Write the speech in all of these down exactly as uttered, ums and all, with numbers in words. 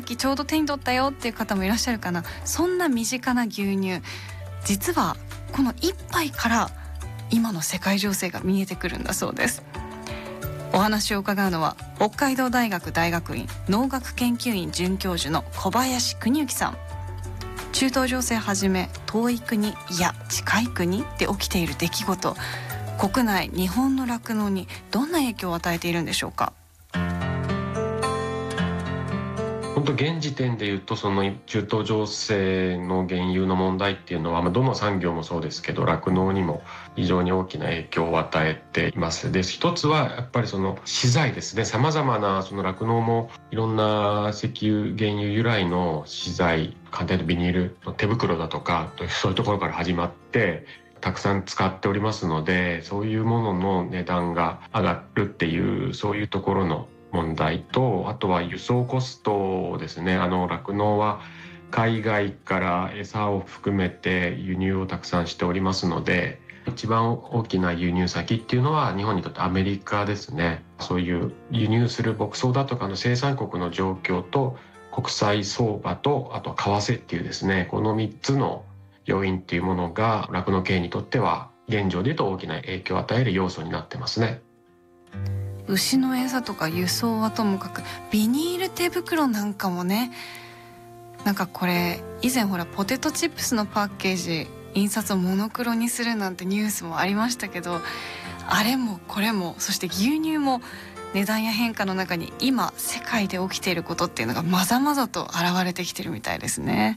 きちょうど手に取ったよっていう方もいらっしゃるかな。そんな身近な牛乳、実はこの一杯から今の世界情勢が見えてくるんだそうです。お話を伺うのは北海道大学大学院農学研究院准教授の小林邦之さん。中東情勢はじめ遠い国、いや近い国で起きている出来事、国内日本の酪農にどんな影響を与えているんでしょうか。 本当現時点でいうと、その中東情勢の原油の問題っていうのは、まあ、どの産業もそうですけど酪農にも非常に大きな影響を与えています。で、一つはやっぱりその資材ですね。さまざまなその酪農もいろんな石油原油由来の資材、簡単にビニールの手袋だとか、そういうところから始まってたくさん使っておりますので、そういうものの値段が上がるっていう、そういうところの問題と、あとは輸送コストですね。あの酪農は海外から餌を含めて輸入をたくさんしておりますので、一番大きな輸入先っていうのは日本にとってアメリカですね。そういう輸入する牧草だとかの生産国の状況と国際相場と、あとは為替っていうですね、このみっつの要因っていうものが酪農経営にとっては現状でいうと大きな影響を与える要素になってますね。 牛の餌とか輸送はともかく、ビニール手袋なんかもね、なんかこれ以前ほらポテトチップスのパッケージ印刷をモノクロにするなんてニュースもありましたけど、あれもこれも、そして牛乳も値段や変化の中に今世界で起きていることっていうのがまざまざと現れてきてるみたいですね。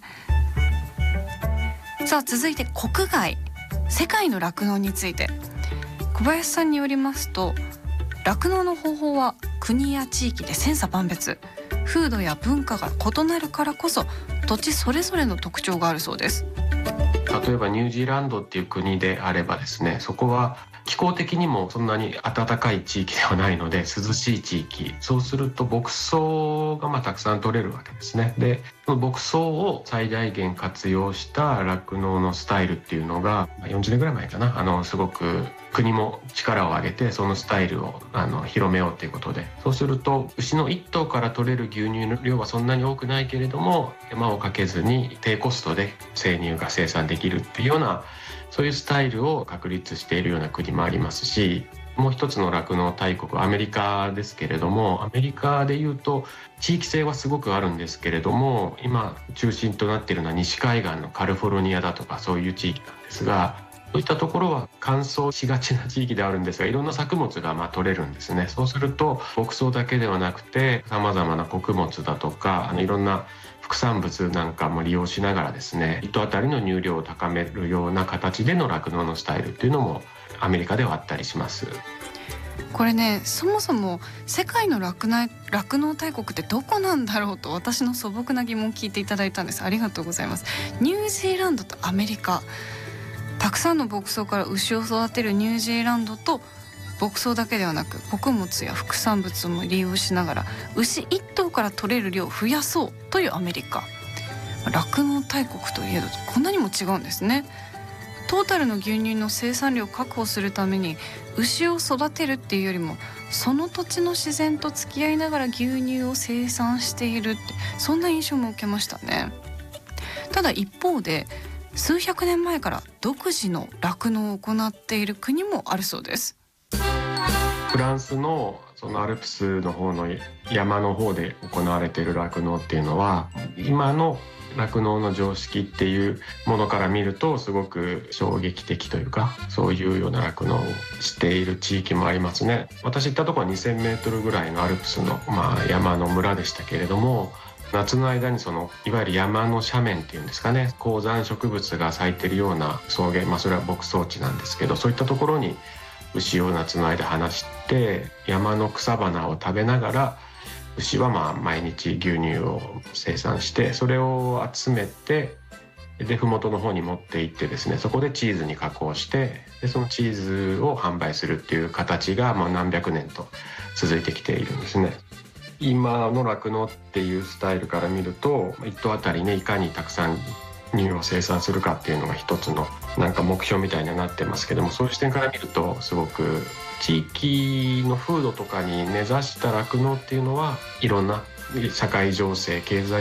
さあ続いて国外、世界の酪農について小林さんによりますと、酪農の方法は国や地域で千差万別、風土や文化が異なるからこそ土地それぞれの特徴があるそうです。 例えばニュージーランドっていう国であればですね、そこは気候的にもそんなに暖かい地域ではないので涼しい地域、そうすると牧草がまあたくさん取れるわけですね。で、その牧草を最大限活用した酪農のスタイルっていうのがよんじゅうねんぐらい前かな、あのすごく国も力を挙げてそのスタイルをあの広めようということで、そうすると牛のいっ頭から取れる牛乳の量はそんなに多くないけれども、手間をかけずに低コストで生乳が生産できるっていうような、そういうスタイルを確立しているような国もありますし、もう一つの酪農大国アメリカですけれども、アメリカでいうと地域性はすごくあるんですけれども、今中心となっているのは西海岸のカリフォルニアだとかそういう地域なんですが、そういったところは乾燥しがちな地域であるんですが、いろんな作物がまあ取れるんですね。そうすると牧草だけではなくてさまざまな穀物だとか、あのいろんな副産物なんかも利用しながらですね、いっ頭あたりの乳量を高めるような形での酪農のスタイルっていうのもアメリカではあったりします。 これね、そもそも世界の酪農、酪農大国ってどこなんだろうと私の素朴な疑問を聞いていただいたんです。ありがとうございます。ニュージーランドとアメリカ、たくさんの牧草から牛を育てるニュージーランドと、牧草だけではなく穀物や副産物も利用しながら牛いっ頭から取れる量を増やそうというアメリカ。酪農大国といえどこんなにも違うんですね。トータルの牛乳の生産量を確保するために牛を育てるっていうよりも、その土地の自然と付き合いながら牛乳を生産しているって、そんな印象も受けましたね。ただ一方で数百年前から独自の酪農を行っている国もあるそうです。 フランスのそのアルプスの方の山の方で行われている酪農っていうのは、今の酪農の常識っていうものから見るとすごく衝撃的というか、そういうような酪農をしている地域もありますね。私行ったところはにせんメートルぐらいのアルプスの、まあ、山の村でしたけれども、夏の間にそのいわゆる山の斜面っていうんですかね、高山植物が咲いてるような草原、まあそれは牧草地なんですけど、そういったところに牛を夏の間放して山の草花を食べながら、牛はまあ毎日牛乳を生産して、それを集めて、で麓の方に持って行ってですね、そこでチーズに加工して、でそのチーズを販売するっていう形がもう何百年と続いてきているんですね。今の酪農っていうスタイルから見ると、いっ頭あたりね、いかにたくさん乳を生産するかっていうのが一つのなんか目標みたいになってますけども、そういう視点から見るとすごく地域の風土とかに根ざした酪農っていうのは、いろんな社会情勢経済